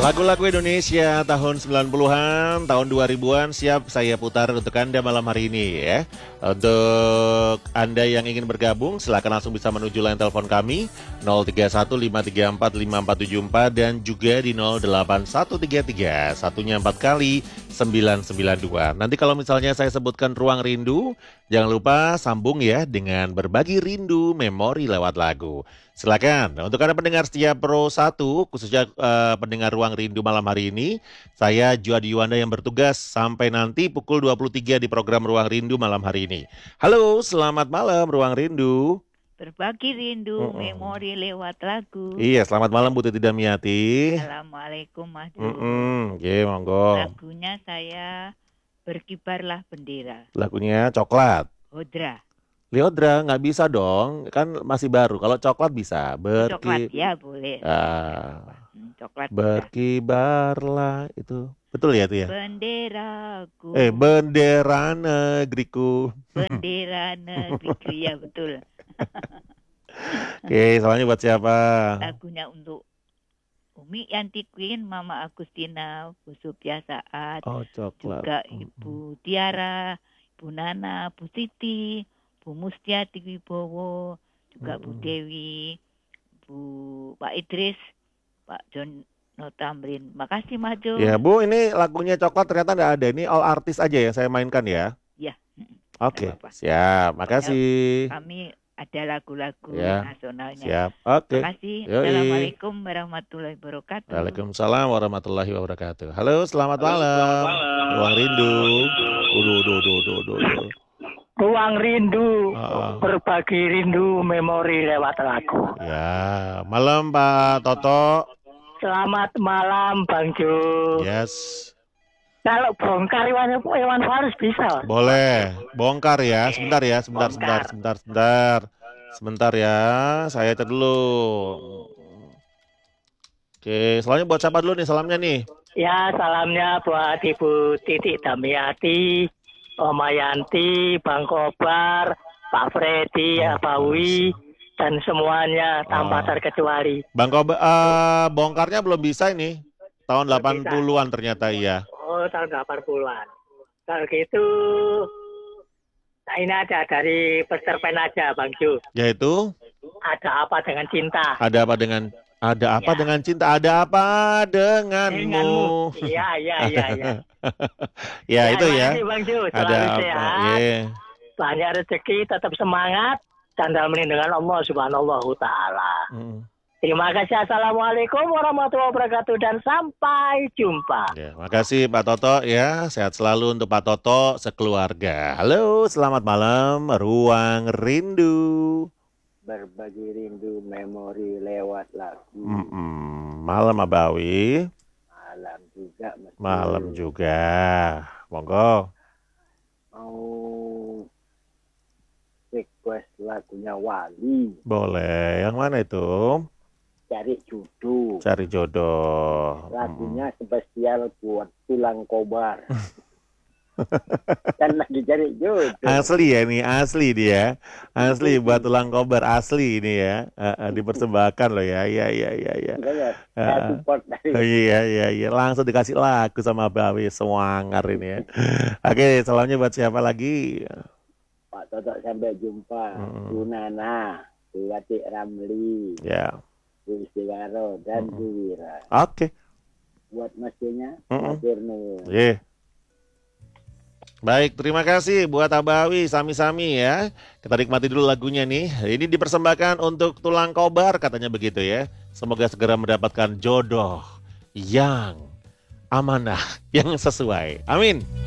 Lagu-lagu Indonesia tahun 90-an, tahun 2000-an siap saya putar untuk Anda malam hari ini ya. Untuk Anda yang ingin bergabung silakan langsung bisa menuju line telepon kami 0315345474 dan juga di 08133 satunya 4 kali 992. Nanti kalau misalnya saya sebutkan Ruang Rindu, jangan lupa sambung ya dengan berbagi rindu memori lewat lagu. Silakan. Untuk Anda pendengar setia Pro 1, khususnya pendengar Ruang Rindu malam hari ini, saya Juadi Yuwanda yang bertugas sampai nanti pukul 23 di program Ruang Rindu malam hari ini. Halo, selamat malam Ruang Rindu. Berbagi rindu memori lewat lagu. Iya, selamat malam Bu Titi Damiati. Assalamualaikum Mas Dul. Monggo. Lagunya saya Berkibarlah Bendera. Lagunya Coklat. Hodra. Leodra nggak bisa dong, kan masih baru. Kalau coklat bisa. Coklat ya boleh. Coklat berkibarlah itu. Betul ya itu ya? Benderaku. Bendera negeriku. Bendera negeriku ya betul. Oke, soalnya buat siapa? Lagunya untuk Umi Yanti Queen, Mama Agustina, Bu Supya Saat, juga Ibu Tiara, Bu Nana, Bu Siti, Bu Mustiati Wibowo, juga Bu Dewi, Pak Idris, Pak John Tamrin. Makasih Mas Jo. Ya Bu, ini lagunya Coklat ternyata nggak ada. Ini all artis aja yang saya mainkan ya. Ya. Oke, siap. Makasih. Kami ada lagu-lagu nasionalnya. Siap. Oke. Makasih. Assalamualaikum warahmatullahi wabarakatuh. Waalaikumsalam warahmatullahi wabarakatuh. Halo, selamat malam. Ruang Rindu. Ruang Rindu, berbagi rindu memori lewat lagu. Ya, malam Pak Toto. Selamat malam Bang Jo. Yes. Kalau bongkar Iwan Fals bisa? Boleh, bongkar ya. Sebentar ya, sebentar ya. Saya cek dulu. Oke, soalnya buat siapa dulu nih salamnya nih? Ya, salamnya buat Ibu Titi Damiati, Oma Yanti, Bang Kobar, Pak Freddy, Pak Wi, dan semuanya tanpa terkecuali. Bang Kobar, bongkarnya belum bisa ini. Tahun 80-an ternyata iya. Oh, tahun 80-an. Kalau gitu, nah ini ada dari Peter Pan aja, Bang Jo. Yaitu? Ada apa dengan cinta? Ada apa dengan cinta? Ada apa denganmu? Iya. Ya itu ya. Bang Jo, ada apa? Sehat, banyak rezeki, tetap semangat, dan dalam dengan Allah Subhanahu Ta'ala. Terima kasih. Assalamualaikum warahmatullahi wabarakatuh dan sampai jumpa. Ya, makasih Pak Toto ya. Sehat selalu untuk Pak Toto sekeluarga. Halo, selamat malam Ruang Rindu. Berbagi rindu memori lewat lagu. Malam Abawi. Malam juga. Monggo. Mau request lagunya Wali. Boleh. Yang mana itu? Cari jodoh. Lagunya spesial buat Tulang Kobar. Kan lagi cari jodoh. Asli ya ini, asli dia. Asli buat Tulang Kobar, asli ini ya. Dipersembahkan loh ya. Iya. Iya. Langsung dikasih lagu sama Bawi Sewangar ini ya. Oke, salamnya buat siapa lagi? Pak Toto sampai jumpa. Bu Nana, Bu Atik Ramli. Ya. Bu Istigaro dan Bu Wira. Oke. Buat masnya, Mas Irno. Baik, terima kasih buat Abawi, sami-sami ya. Kita nikmati dulu lagunya nih. Ini dipersembahkan untuk Tulang Kobar katanya begitu ya. Semoga segera mendapatkan jodoh yang amanah, yang sesuai. Amin.